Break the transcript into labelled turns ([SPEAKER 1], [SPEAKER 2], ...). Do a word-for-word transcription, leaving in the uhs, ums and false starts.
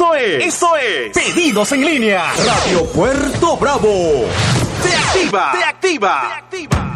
[SPEAKER 1] Esto es, esto es Pedidos en Línea.
[SPEAKER 2] Radio Puerto Bravo.
[SPEAKER 1] Te activa, te activa, te activa.